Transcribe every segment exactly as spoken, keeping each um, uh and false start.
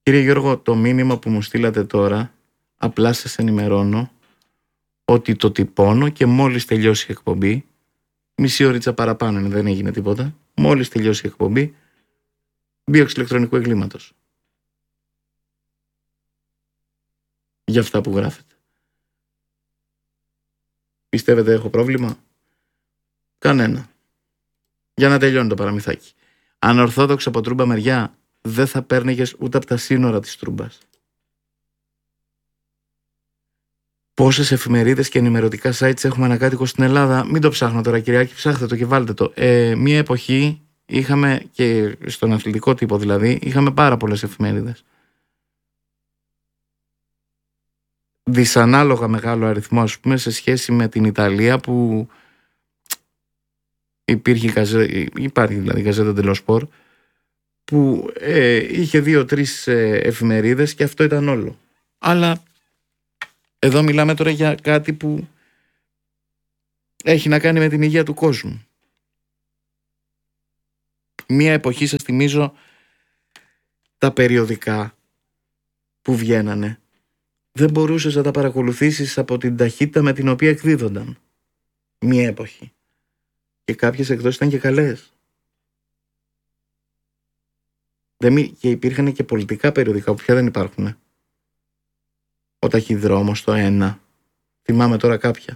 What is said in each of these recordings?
Κύριε Γιώργο, το μήνυμα που μου στείλατε τώρα, απλά σας ενημερώνω ότι το τυπώνω και μόλις τελειώσει η εκπομπή, μισή ώριτσα παραπάνω είναι, δεν έγινε τίποτα, μόλις τελειώσει η εκπομπή, δίωξη ηλεκτρονικού εγκλήματος. Για αυτά που γράφετε. Πιστεύετε έχω πρόβλημα? Κανένα. Για να τελειώνει το παραμυθάκι. Ανορθόδοξα από Τρούμπα μεριά, δεν θα παίρνεγες ούτε από τα σύνορα της Τρούμπας. Πόσες εφημερίδες και ενημερωτικά sites έχουμε ανακάτοικο στην Ελλάδα? Μην το ψάχνω τώρα, Κυριάκη, ψάχτε το και βάλτε το. Ε, μία εποχή είχαμε, και στον αθλητικό τύπο δηλαδή, είχαμε πάρα πολλές εφημερίδες. Δυσανάλογα μεγάλο αριθμό, ας πούμε, σε σχέση με την Ιταλία που υπήρχε, υπάρχει δηλαδή η Γκαζέτα dello Sport, που ε, είχε δύο-τρεις ε, εφημερίδες και αυτό ήταν όλο. Αλλά εδώ μιλάμε τώρα για κάτι που έχει να κάνει με την υγεία του κόσμου. Μία εποχή, σας θυμίζω, τα περιοδικά που βγαίνανε δεν μπορούσες να τα παρακολουθήσεις από την ταχύτητα με την οποία εκδίδονταν. Μία εποχή. Και κάποιες εκδόσεις ήταν και καλές. Δεν, και υπήρχαν και πολιτικά περιοδικά που πια δεν υπάρχουν. Ο Ταχυδρόμος, το ένα. Θυμάμαι τώρα κάποια.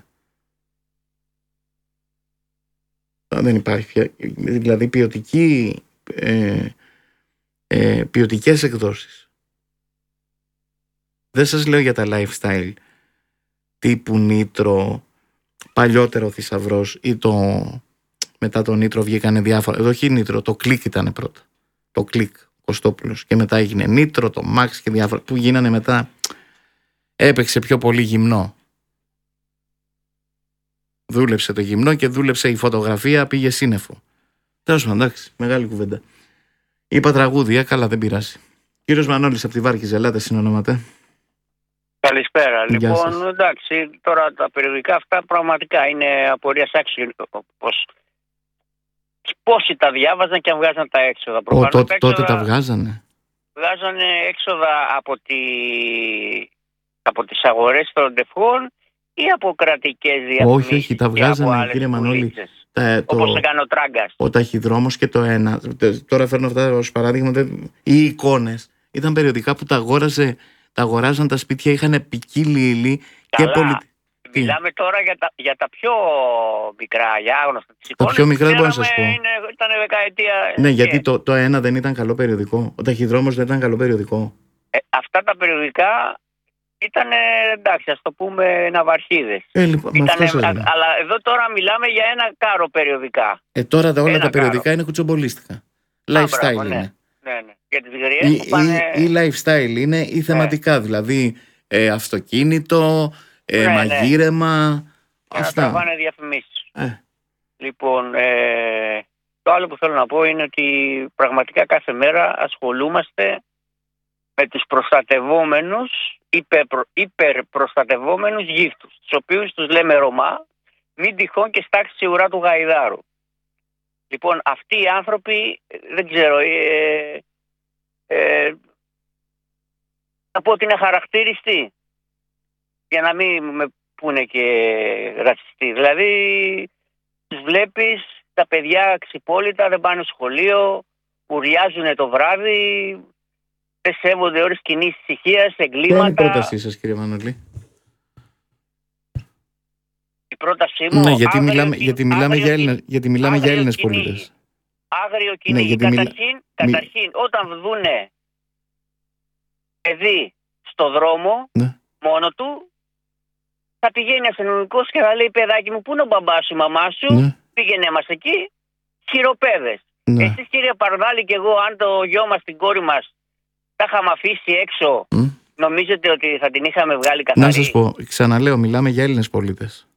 Δεν υπάρχει πια. Δηλαδή ποιοτική, ε, ε, ποιοτικές εκδόσεις. Δεν σας λέω για τα lifestyle τύπου Νίτρο, παλιότερο Θησαυρός ή το... μετά το Νίτρο βγήκανε διάφορα. Εδώ όχι Νίτρο, το Κλικ ήταν πρώτα. Το Κλικ, Κωστόπουλος. Και μετά έγινε Νίτρο, το Μαξ και διάφορα που γίνανε μετά. Έπαιξε πιο πολύ γυμνό. Δούλεψε το γυμνό και δούλεψε η φωτογραφία, πήγε σύννεφο. Τέλος πάντων, εντάξει, μεγάλη κουβέντα. Είπα τραγούδια, καλά, δεν πειράζει. Κύριος Μανώλης από τη Βάρκηζη, ελάτε, συνονόμαται. Καλησπέρα. Λοιπόν, εντάξει, τώρα τα περιοδικά αυτά πραγματικά είναι απορίας άξιο. Πόσοι τα διάβαζαν και αν βγάζαν τα έξοδα. Ο, το, τα τότε έξοδα, τα βγάζανε. Βγάζανε έξοδα από, τη, από τις αγορές των τευχών ή από κρατικές διαφημίσεις? Όχι, όχι, τα βγάζανε, κύριε Μανώλη. Τα, όπως το, έκανε ο Τράγκας. Ο Ταχυδρόμος και το ένα. Τώρα φέρνω αυτά ως παράδειγμα. Οι εικόνες ήταν περιοδικά που τα αγόραζε. Τα αγοράζαν τα σπίτια, είχαν ποικίλη ύλη και πολυ... Μιλάμε τώρα για τα, για τα πιο μικρά, για άγνωστα τις εικόνες. Τα πιο μικρά δεν μπορώ να σας πω. Είναι, ήταν δεκαετία... Ναι, γιατί το, το ένα δεν ήταν καλό περιοδικό. Ο Ταχυδρόμος δεν ήταν καλό περιοδικό. Ε, αυτά τα περιοδικά ήταν, εντάξει, ας το πούμε, ναυαρχίδες. Ε, λοιπόν, Ήτανε, α, αλλά εδώ τώρα μιλάμε για ένα κάρο περιοδικά. Ε, τώρα τα όλα ένα τα περιοδικά κάρο. είναι κουτσομπολίστικα. Lifestyle μπράβο, είναι. Ναι. Ναι, ναι. Για τις γριές ή, που πάνε... ή, ή lifestyle είναι ή θεματικά, ναι. Δηλαδή ε, αυτοκίνητο, ε, ναι, μαγείρεμα, ναι. αυτά. Να τραβάνε διαφημίσεις. Ε. Λοιπόν, ε, το άλλο που θέλω να πω είναι ότι πραγματικά κάθε μέρα ασχολούμαστε με τους προστατευόμενους, υπερπρο, υπερπροστατευόμενους γύφτους, τους οποίους τους λέμε Ρωμά, μην τυχόν και στάξει η ουρά του γαϊδάρου. Λοιπόν, αυτοί οι άνθρωποι, δεν ξέρω, ε, ε, να πω ότι είναι χαρακτηριστοί, για να μην με πούνε και ρατσιστοί. Δηλαδή, τους βλέπεις, τα παιδιά ξυπόλυτα, δεν πάνε σχολείο, ουριάζουν το βράδυ, δεν σέβονται ώρες κοινής ησυχίας, εγκλήματα. Ποια είναι η πρότασή σας, κύριε Μανώλη? Η πρότασή μου... Ναι, γιατί άγριο, μιλάμε, γιατί μιλάμε για Έλληνες, γιατί μιλάμε για Έλληνες πολίτες. Άγριο κυνήγι. Ναι, καταρχήν, μιλα... καταρχήν όταν δούνε παιδί στο δρόμο, ναι. μόνο του, θα πηγαίνει αστυνομικός και θα λέει, παιδάκι μου, πού είναι ο μπαμπάς σου, η μαμά σου, ναι. πήγαινε μας εκεί, χειροπέδες. Ναι. Εσείς, κύριε Παρδάλη, και εγώ, αν το γιο μας, την κόρη μας, τα είχαμε αφήσει έξω, mm. νομίζετε ότι θα την είχαμε βγάλει καθαρή? Να σας πω, ξαναλέω, μιλάμε για Έλληνες πολίτες.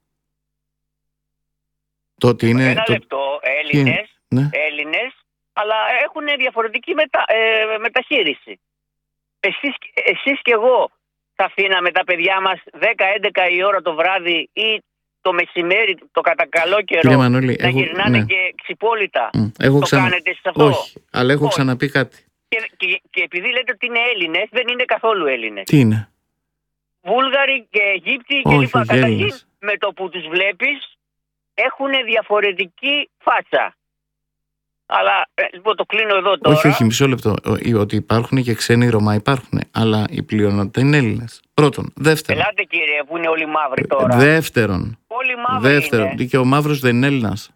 Το ότι είναι, Ένα το... λεπτό, Έλληνες, ναι. Έλληνες, αλλά έχουν διαφορετική μετα... ε, μεταχείριση. Εσείς, εσείς και εγώ θα αφήναμε τα παιδιά μας δέκα έντεκα η ώρα το βράδυ ή το μεσημέρι, το κατά καλό καιρό, Μανώλη, να έχω... γυρνάνε ναι. και ξυπόλυτα? Mm. Έχω το ξανα... κάνετε εσείς αυτό? Όχι, αλλά έχω Όχι. ξαναπεί κάτι. Και, και, και επειδή λέτε ότι είναι Έλληνες, δεν είναι καθόλου Έλληνες. Τι είναι? Βούλγαροι και Αιγύπτιοι και λοιπά. Καταρχήν, με το που τους βλέπεις, έχουν διαφορετική φάτσα. Αλλά ε, λοιπόν το κλείνω εδώ τώρα. Όχι, όχι, μισό λεπτό. Ότι υπάρχουν και ξένοι Ρωμά υπάρχουν. Αλλά η πλειονότητα είναι Έλληνες. Πρώτον. Δεύτερον. Ελάτε κύριε, που είναι όλοι μαύροι τώρα. Δεύτερον. Όλοι μαύροι Δεύτερον. είναι. Και ο μαύρος δεν είναι Έλληνας.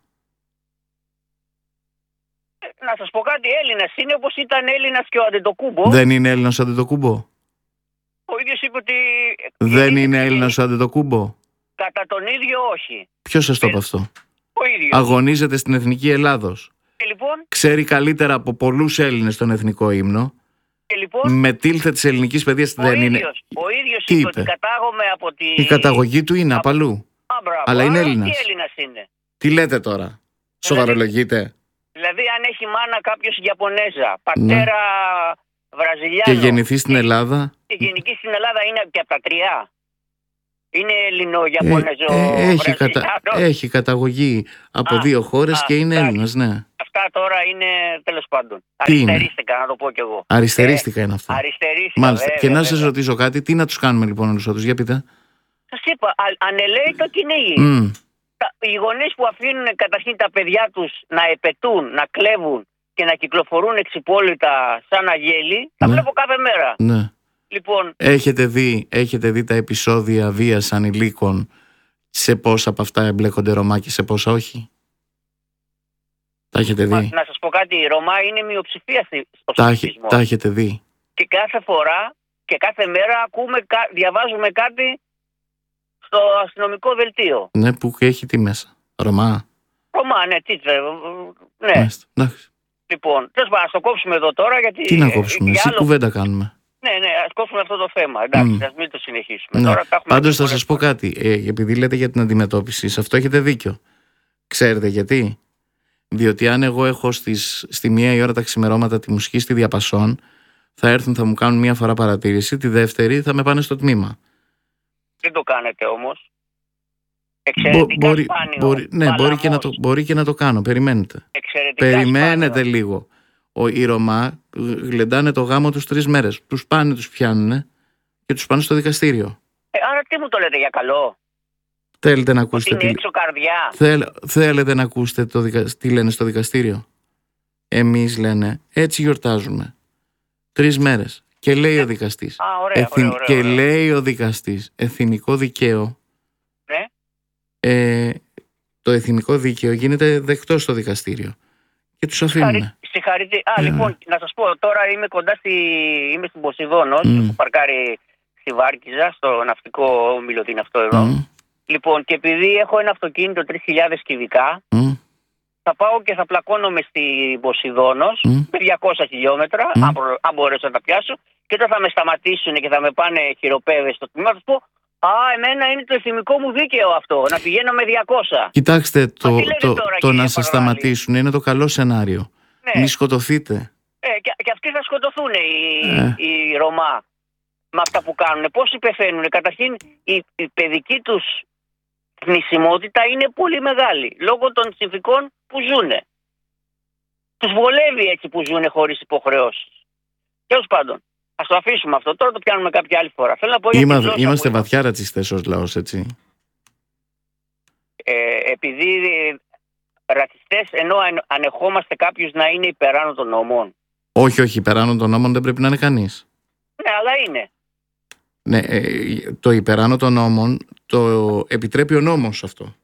Ε, να σας πω κάτι, Έλληνας είναι όπως ήταν Έλληνας και ο Αντετοκούμπο. Δεν είναι Έλληνας ο Αντετοκούμπο. Ο ίδιος είπε ότι... Δεν είναι Έλληνας ο Αντετοκούμπο. Κατά τον ίδιο όχι. Ποιος σας το είπε αυτό? Ο ίδιος. Αγωνίζεται στην Εθνική Ελλάδος. Και λοιπόν... Ξέρει καλύτερα από πολλούς Έλληνες τον εθνικό ύμνο. Και λοιπόν... Με τίλθε της ελληνικής παιδείας δεν ίδιος, είναι. Ο ίδιος Τι είπε, είπε? ότι κατάγομαι από τη... Η καταγωγή του είναι Α, απαλού. Α, μπράβο, Αλλά είναι άρα Έλληνας. Τι Έλληνας είναι? Τι λέτε τώρα? Σοβαρολογείτε? Δηλαδή αν έχει μάνα κάποιος Ιαπωνέζα, πατέρα Βραζιλιάνο... Και γεννηθεί στην Ελλάδα. Και γεννηθεί στην Ελλάδα είναι και από τα τρία. Είναι Ελληνο-Ιαπωνέζο Ε, ε, έχει, Βραζιλιάνο. κατα... έχει καταγωγή από Α, δύο χώρες α, και είναι εντάξει. Έλληνας, ναι. Αυτά τώρα είναι τέλος πάντων. Τι είναι? Αριστερίστηκα, να το πω κι εγώ. Αριστερίστηκα είναι αυτό. Αριστερίστηκα. Μάλιστα. Βέβαια, Και να βέβαια. σας ρωτήσω κάτι, τι να τους κάνουμε λοιπόν όλους αυτούς, για πείτε. Σας είπα, α, ανελαίει το κυνήγι. Mm. Τα, οι γονείς που αφήνουν καταρχήν τα παιδιά τους να επετούν, να κλέβουν και να κυκλοφορούν εξυπόλυτα σαν αγέλη, τα Ναι. βλέπω κάθε μέρα. Ναι. Λοιπόν, Έχετε δει, έχετε δει τα επεισόδια βίας ανηλίκων, σε πόσα από αυτά εμπλέκονται Ρωμά και σε πόσα όχι? Τα έχετε μα, δει? να σας πω κάτι, η Ρωμά είναι μειοψηφία στη- στο Τα, έχε- πληθυσμό. τα έχετε δει? Και κάθε φορά και κάθε μέρα ακούμε, κα- διαβάζουμε κάτι στο αστυνομικό δελτίο. Ναι, που έχει τι μέσα? Ρωμά. Ρωμά, ναι, τι θε- ναι. Μάλιστα. Εντάξει. Λοιπόν, τέλος πάντων, ας το κόψουμε εδώ τώρα γιατί... Τι να ε, κόψουμε, για εσύ άλλο- κουβέντα κάνουμε. Ναι, ναι, ας κόψουμε αυτό το θέμα. Εντάξει, Μμ. ας μην το συνεχίσουμε. Ναι. Τώρα τα έχουμε Πάντως πει θα πολλές σας πω φορές. κάτι, ε, επειδή λέτε για την αντιμετώπιση, σε αυτό έχετε δίκιο. Ξέρετε γιατί? Διότι αν εγώ έχω στις, στη μία η ώρα τα ξημερώματα τη μουσική στη Διαπασόν, θα έρθουν, θα μου κάνουν μία φορά παρατήρηση, τη δεύτερη θα με πάνε στο τμήμα. Δεν το κάνετε όμως. Μπο- Εξαιρετικά μπορεί, σπάνιο. μπορεί, ναι, μπορεί και, να το, μπορεί και να το κάνω, περιμένετε. Εξαιρετικά Περιμένετε σπάνιο. λίγο. Ο, οι Ρωμά γλεντάνε το γάμο τους τρεις μέρες. Τους πάνε, τους πιάνουνε και τους πάνε στο δικαστήριο. Ε, άρα τι μου το λέτε για καλό? Θέλετε να Ότι ακούσετε είναι τι, έξω καρδιά. θέλ, θέλετε να ακούσετε το δικα, τι λένε στο δικαστήριο? Εμείς λένε έτσι γιορτάζουμε. Τρεις μέρες. Και λέει ο δικαστής. Α, ωραία, εθιν- ωραία, ωραία, και ωραία. λέει ο δικαστής εθνικό δικαίο. Ναι. Ε, το εθνικό δίκαιο γίνεται δεκτό στο δικαστήριο. Και τους αφήνουν. Συγχαρητήρια. Α, Ε, λοιπόν, να σας πω, τώρα είμαι κοντά στη... είμαι στην Ποσειδώνος, Μμ. έχω παρκάρει στη Βάρκιζα, στο ναυτικό όμιλο, τι είναι αυτό εδώ. Μμ, Λοιπόν, και επειδή έχω ένα αυτοκίνητο τρεις χιλιάδες κυβικά, μμ, θα πάω και θα πλακώνομαι στην Ποσειδώνος Μμ. με διακόσια χιλιόμετρα, Μμ. αν, προ- αν μπορέσω να τα πιάσω, και όταν θα με σταματήσουν και θα με πάνε χειροπέδες στο τμήμα, θα τους πω, α, εμένα είναι το εθνικό μου δίκαιο αυτό, να πηγαίνω με διακόσια. Κοιτάξτε, το, τι λέτε το, τώρα, το κύριε να σας Παρβάλη? σταματήσουν είναι το καλό σενάριο. Ναι. Μη σκοτωθείτε. Ε, και, και αυτοί θα σκοτωθούν οι, Ε. οι Ρωμά με αυτά που κάνουν. Πώς υπεφαίνουν? Καταρχήν η, η παιδική τους θνησιμότητα είναι πολύ μεγάλη λόγω των συνθηκών που ζουνε. Τους βολεύει έτσι που ζουνε χωρίς υποχρεώσεις. Τέλος πάντων, ας το αφήσουμε αυτό. Τώρα το πιάνουμε κάποια άλλη φορά. Θέλω να πω για τη Είμα, γλώσσα είμαστε που βαθιά ρατσιστές ως λαός, έτσι. ε, επειδή ε, ρατσιστές ενώ αν, ανεχόμαστε κάποιους να είναι υπεράνω των νόμων. Όχι, όχι, υπεράνω των νόμων δεν πρέπει να είναι κανείς. Ναι, αλλά είναι. Ναι, ε, το υπεράνω των νόμων το επιτρέπει ο νόμος αυτό.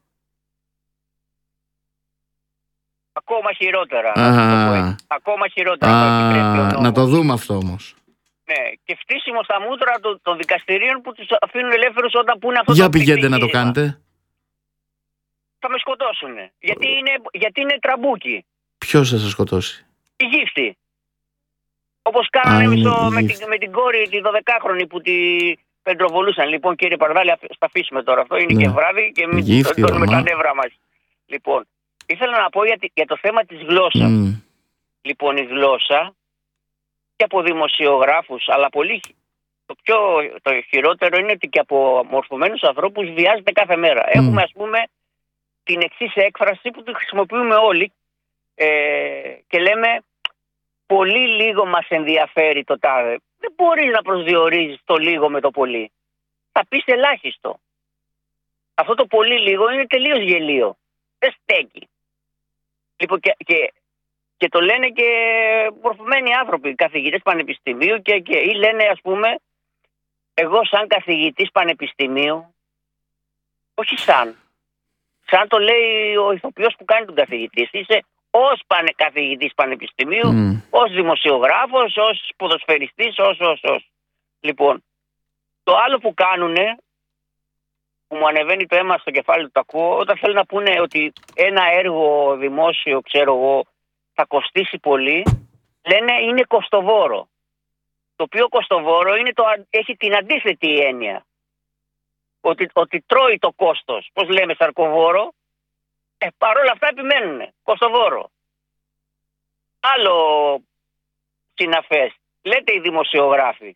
Ακόμα χειρότερα. Α. να το πω έτσι. Ακόμα χειρότερα. το επιτρέπει ο Α, νόμος. να το δούμε αυτό όμως. Ναι. Και φτύσιμο στα μούτρα των, των δικαστηρίων που τους αφήνουν ελεύθερους όταν πούνε αυτό Για το πηγαίνετε να το επιχείρημα. κάνετε. Θα με σκοτώσουν. Γιατί είναι, γιατί είναι τραμπούκι. Ποιος θα σας σκοτώσει? Η γύφτη. Όπως κάνανε Α, εμείς είναι το- η με, γύφτη. την, με την κόρη τη δωδεκάχρονη που τη πεντροβολούσαν. Λοιπόν, κύριε Παρδάλη, αφ- στα αφήσουμε τώρα. Αυτό είναι Ναι. και βράδυ και μην Γύφτη, τονούμε Ρωμά. τα νεύρα μας. Λοιπόν, ήθελα να πω για, τη- για το θέμα της γλώσσας. Μμ. Λοιπόν, η γλώσσα και από δημοσιογράφους, αλλά πολύ το πιο το χειρότερο είναι ότι και από μορφωμένους ανθρώπους βιάζεται κάθε μέρα. Έχουμε, ας πούμε, την εξής έκφραση που τη χρησιμοποιούμε όλοι ε, και λέμε πολύ λίγο μας ενδιαφέρει το τάδε. Δεν μπορείς να προσδιορίζεις το λίγο με το πολύ. Θα πεις ελάχιστο. Αυτό το πολύ λίγο είναι τελείως γελίο. Δεν στέκει. Λοιπόν, και, και, και το λένε και μορφωμένοι άνθρωποι, καθηγητές πανεπιστημίου και, και, ή λένε, ας πούμε, εγώ σαν καθηγητής πανεπιστημίου, όχι σαν, σαν το λέει ο ηθοποιός που κάνει τον καθηγητή, είσαι ως πανε, καθηγητής πανεπιστημίου, mm. ως δημοσιογράφος, ως ποδοσφαιριστής, ως, ως, ως. Λοιπόν, το άλλο που κάνουνε, που μου ανεβαίνει το αίμα στο κεφάλι του, το ακούω, όταν θέλουν να πούνε ότι ένα έργο δημόσιο, ξέρω εγώ, θα κοστίσει πολύ, λένε είναι κοστοβόρο. Το οποίο κοστοβόρο είναι το, έχει την αντίθετη έννοια. Ότι, ότι τρώει το κόστος. Πώς λέμε σαρκοβόρο, ε, παρόλα αυτά επιμένουνε. Κοστοβόρο. Άλλο συναφές. Λέτε οι δημοσιογράφοι.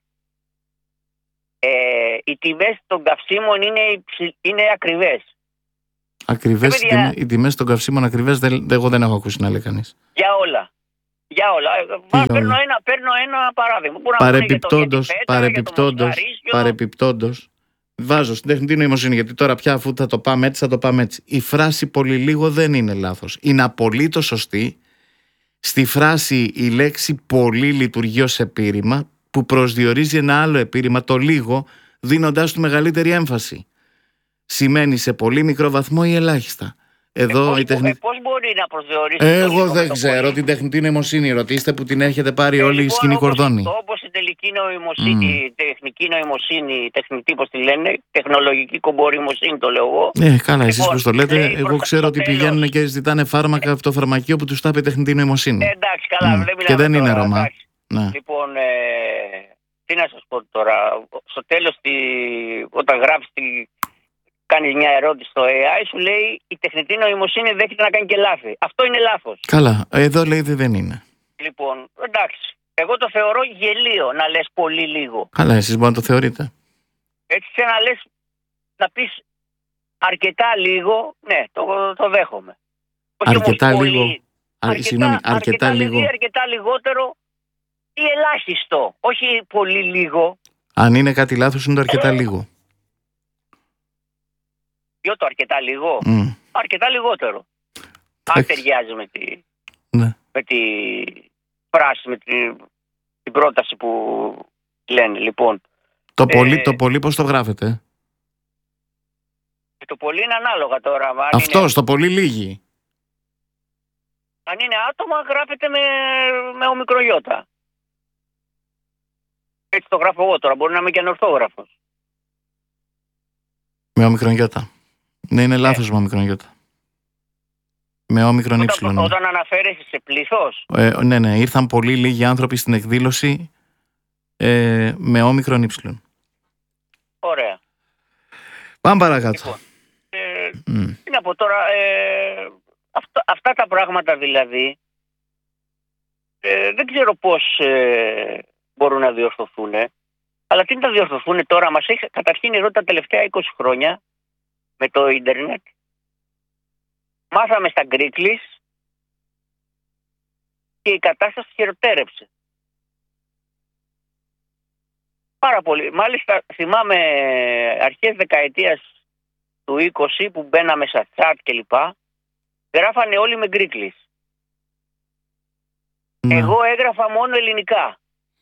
Ε, οι τιμές των καυσίμων είναι, υψη, είναι ακριβές. Ακριβές οι, τιμές, οι τιμές των καυσίμων ακριβές, δεν, εγώ δεν έχω ακούσει να λέει κανείς. Για όλα. Για όλα. Μα, παίρνω, ένα, παίρνω ένα παράδειγμα. Παρεπιπτόντος, παρεπιπτόντος, παρεπιπτόντος, βάζω στην τεχνητή νοημοσύνη, γιατί τώρα πια αφού θα το πάμε έτσι, θα το πάμε έτσι. Η φράση πολύ λίγο δεν είναι λάθος. Είναι απολύτως σωστή. Στη φράση η λέξη πολύ λειτουργεί ως επίρρημα, που προσδιορίζει ένα άλλο επίρρημα, το λίγο, δίνοντάς του μεγαλύτερη έμφαση. Σημαίνει σε πολύ μικρό βαθμό ή ελάχιστα. Εδώ ε, πώς, η τεχνη... ε, πώς μπορεί να προσδιορίσει. Εγώ δεν ξέρω την τεχνητή νοημοσύνη. Ρωτήστε που την έχετε πάρει ε, όλη λοιπόν, η σκηνή κορδόνη. Όπως η τελική νοημοσύνη, mm. η τεχνική νοημοσύνη, η τεχνητή, πώς τη λένε, τεχνολογική κομπορημοσύνη το λέω εγώ. Ε, καλά, εσείς λοιπόν, πώς το λέτε. Εγώ ξέρω ότι τέλος... πηγαίνουν και ζητάνε φάρμακα από το φαρμακείο που τους τάπει τεχνητή νοημοσύνη. Ε, εντάξει, καλά, mm. δεν και δεν τώρα, είναι Ρωμά. Ναι. Λοιπόν, ε, τι να σας πω τώρα. Στο τέλος, τη, όταν γράφεις τη. Κάνεις μια ερώτηση στο έι άι, σου λέει η τεχνητή νοημοσύνη δέχεται να κάνει και λάθη. Αυτό είναι λάθος. Καλά, εδώ λέει δεν είναι. Λοιπόν, εντάξει. Εγώ το θεωρώ γελίο να λες πολύ λίγο. Καλά, εσείς μπορεί να το θεωρείτε. Έτσι σε να λες, να πεις αρκετά λίγο, ναι, το, το δέχομαι. Όχι αρκετά όμως λίγο, πολύ, αρ, αρκετά, συγγνώμη, αρκετά, αρκετά λίγο. λίγο. Αρκετά λιγότερο ή ελάχιστο, όχι πολύ λίγο. Αν είναι κάτι λάθος είναι το αρκετά λίγο. Ποιο το αρκετά λίγο, mm. αρκετά λιγότερο. Αν ταιριάζει με τη, ναι. με τη φράση, με τη, την πρόταση που λένε. Λοιπόν, το, ε, πολύ, το πολύ πώς το γράφετε? Το πολύ είναι ανάλογα τώρα. Αν αυτό, είναι, στο πολύ λίγοι. Αν είναι άτομα γράφεται με, με ομικρογιώτα. Έτσι το γράφω εγώ τώρα, μπορεί να είμαι και ανορθόγραφος. Με ομικρογιώτα. Ναι, είναι λάθος με ομικρογιώτα. Με όμικρον ύψιλον. Όταν, όταν αναφέρεσαι σε πλήθος. Ε, ναι, ναι, ήρθαν πολύ λίγοι άνθρωποι στην εκδήλωση ε, με όμικρον ύψιλον. Ωραία. Πάμε παρακάτω. Λοιπόν, ε, mm. Τι να πω τώρα, ε, αυτά, αυτά τα πράγματα δηλαδή, ε, δεν ξέρω πώς ε, μπορούν να διορθωθούν. Αλλά τι να διορθωθούν τώρα, μας έχει καταρχήν εδώ τα τελευταία είκοσι χρόνια με το ίντερνετ. Μάθαμε στα γκρίκλις και η κατάσταση χειροτέρεψε. Πάρα πολύ. Μάλιστα θυμάμαι αρχές δεκαετίας του είκοσι που μπαίναμε στα chat κλπ. Γράφανε όλοι με γκρίκλις. Ναι. Εγώ έγραφα μόνο ελληνικά.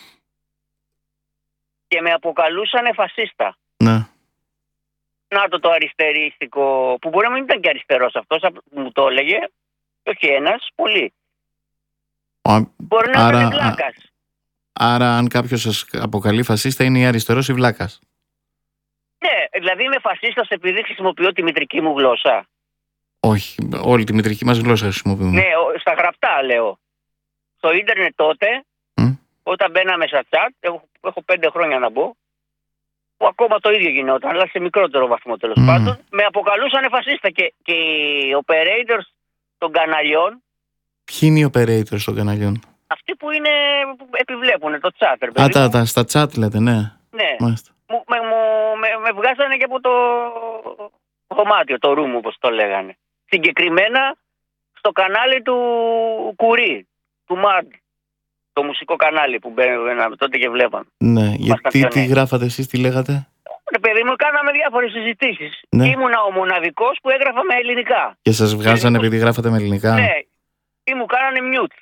Και με αποκαλούσανε φασίστα. Ναι. Να το το αριστερίστικο, που μπορεί να μην ήταν και αριστερός αυτός που μου το έλεγε, όχι ένας, πολλοί. Α, μπορεί να άρα, ήταν βλάκας. Άρα αν κάποιος σας αποκαλεί φασίστα είναι ή αριστερός ή βλάκας. Ναι, δηλαδή είμαι φασίστας επειδή χρησιμοποιώ τη μητρική μου γλώσσα. Όχι, όλη τη μητρική μας γλώσσα χρησιμοποιούμε. Ναι, στα γραπτά λέω. Στο ίντερνετ τότε, mm. όταν μπαίναμε στα chat, έχω, έχω πέντε χρόνια να μπω, που ακόμα το ίδιο γινόταν, αλλά σε μικρότερο βαθμό τέλος mm. πάντων, με αποκαλούσαν φασίστα και, και οι operators των καναλιών. Ποιοι είναι οι operators των καναλιών? Αυτοί που είναι, που επιβλέπουν το chat. Α, τα, τα, στα chat λέτε, ναι. Ναι. Μου, με, με, με βγάζανε και από το δωμάτιο, το room όπως το λέγανε. Συγκεκριμένα στο κανάλι του Κουρί, του Μαντ. το μουσικό κανάλι που μπαίναμε τότε και βλέπαμε. Ναι, γιατί τι γράφατε εσείς, τι λέγατε? Ναι, παιδί μου, κάναμε διάφορες συζητήσεις. Ναι. Ήμουνα ο μοναδικός που έγραφα με ελληνικά. Και σας βγάζανε επειδή γράφατε με ελληνικά? Ναι, ή μου κάνανε μιούτ.